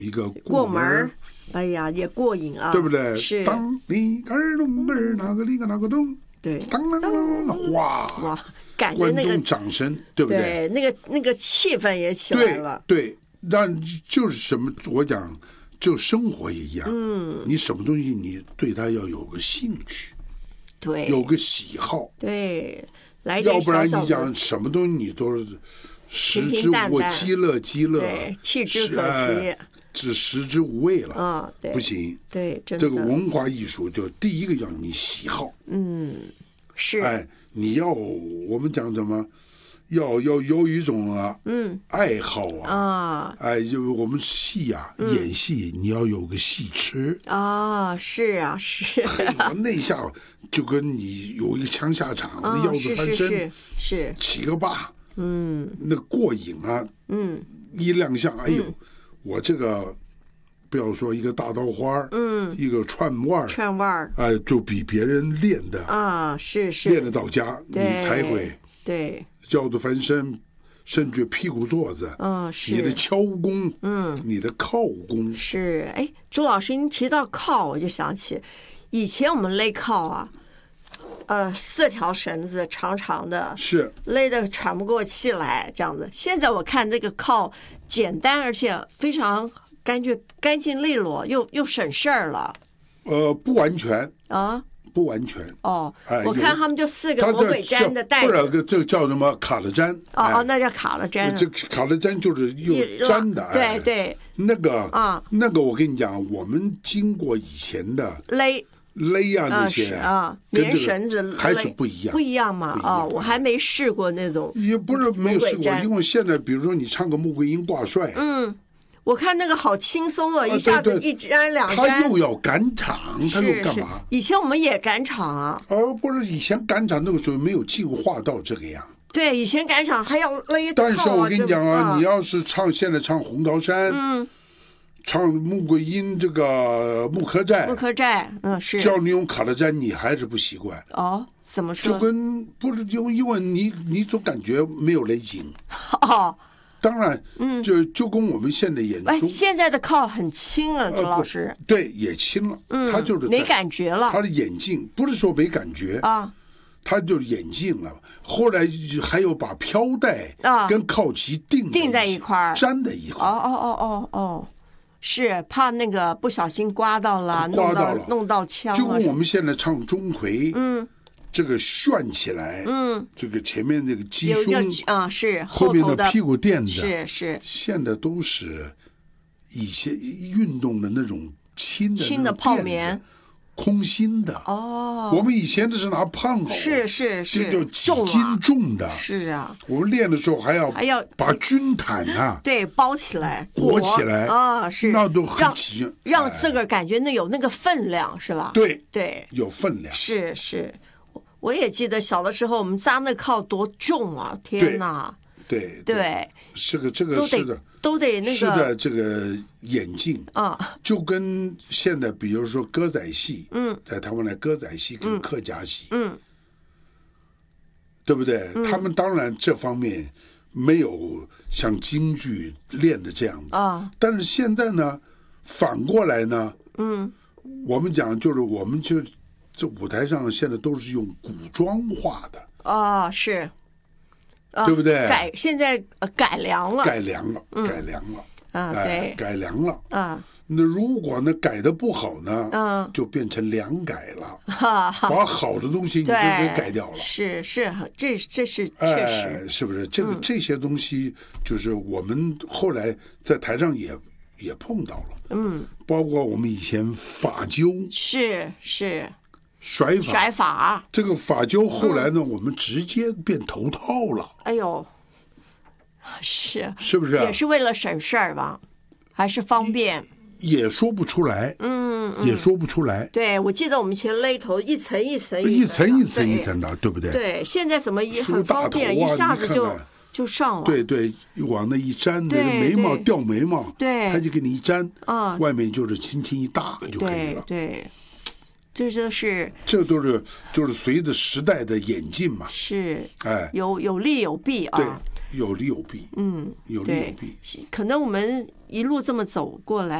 一个过门，哎呀，也过瘾啊， 对不对？ 是。 当里个儿咚个儿哪个里个哪个咚， 对， 当当当，哇， 感觉那个观众掌声，对不对？ 对，那个气氛也起来了。 对，但就是什么，我讲，就生活也一样。你什么东西，你对它要有个兴趣， 对， 有个喜好， 对，来点要不然小小你讲什么东西你都是食之平淡无鸡乐， 对，弃之可惜。 只食之无味了， 对， 不行。 对，真的。 这个文化艺术就第一个要你喜好， 是， 你要我们讲什么，要有一种爱好就我们戏演戏你要有个戏痴是啊，是。 那下就跟你有一个枪下场，那腰子翻身， 是起个坝，那过瘾一亮相，哎呦。我这个不要说一个大刀花，一个串腕，就比别人练的是练得到家，你才会对腰子翻身，甚至屁股坐子， 是你的敲功，你的靠功是。哎，朱老师，您提到靠，我就想起以前我们勒靠4条绳子长长的， 是勒得喘不过气来，这样子。现在我看这个靠简单，而且非常干净利落，又省事儿了。 不完全不完全我看他们就4个魔鬼毡的带子， 不是这个叫什么卡了毡那叫卡了毡。 这卡了毡就是又粘的， 对， 那个我跟你讲，我们经过以前的勒那些连绳子还是不一样吗？我还没试过那种， 也不是没有试过，因为现在比如说你唱个穆桂英挂帅， 我看那个好轻松一下子一粘两粘， 他又要赶场，他又干嘛？ 以前我们也赶场不是以前赶场那个时候没有进化到这个样。 对，以前赶场还要勒但是我跟你讲你要是现在唱红桃山，唱穆桂英这个木刻寨， 是叫你用卡了毡，你还是不习惯怎么说？ 就跟不是因为你总感觉没有勒紧当然就跟我们现在演出， 现在的靠很轻了，朱老师对，也轻了，他就是没感觉了， 他的眼镜不是说没感觉他就是眼镜了。后来还有把飘带跟靠旗定在一块粘在一块是怕那个不小心刮到了，弄到枪， 就跟我们现在唱钟馗，这个旋起来，这个前面那个鸡胸是后面的屁股垫子， 是， 现在都是以前运动的那种轻的泡棉。 空心的我们以前的是拿胖袄， 是， 就几斤重的， 是啊。 我们练的时候还要把军毯对包起来裹起来是那都很急， 让这个感觉有那个分量是吧？ 对，有分量。 是，我也记得小的时候我们扎那靠多重啊！天哪， 对，这个是的。 都得那个是的，这个眼镜就跟现在比如说歌仔戏，在台湾来歌仔戏跟客家戏，对不对？他们当然这方面没有像京剧练的这样子但是现在呢，反过来呢，我们讲就是我们就这舞台上现在都是用古装化的是。 对不对？ 现在改良了对，改良了那如果呢改的不好呢，就变成良改了，把好的东西你就给改掉了。 是，这是确实， 是不是？这些东西就是我们后来在台上也碰到了，包括我们以前法灸， 是。 甩法，这个法灸后来呢，我们直接变头套了。 哎呦，是不是？ 也是为了省事儿吧？还是方便？ 也说不出来，也说不出来。 对，我记得我们以前勒头一层一层的，对不对？ 对，现在怎么也很方便，一下子就上了。 对，往那一粘，那个眉毛掉眉毛， 对， 他就给你一粘外面就是轻轻一搭就可以了。 对。这都是就是随着时代的演进嘛， 是有利有弊对，有利有弊，有利有弊。 可能我们一路这么走过来。